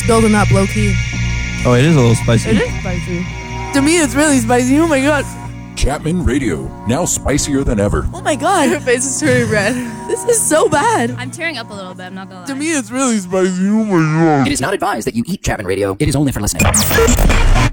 Building up low key. Oh, it is a little spicy. It is spicy. To me, it's really spicy. Oh my god. Chapman Radio, now spicier than ever. Oh my god. Her face is turning red. This is so bad. I'm tearing up a little bit, I'm not gonna lie. To me, it's really spicy. Oh my god. It is not advised that you eat Chapman Radio. It is only for listening.